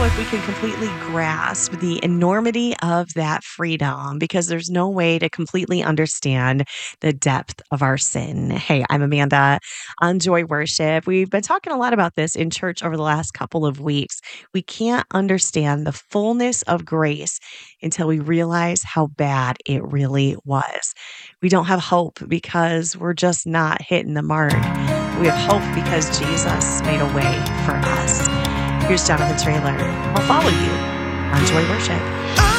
if we can completely grasp the enormity of that freedom because there's no way to completely understand the depth of our sin. Hey, I'm Amanda on Joy Worship. We've been talking a lot about this in church over the last couple of weeks. We can't understand the fullness of grace until we realize how bad it really was. We don't have hope because we're just not hitting the mark. We have hope because Jesus made a way for us. Here's Jonathan Traylor. I'll follow you on Joy Worship.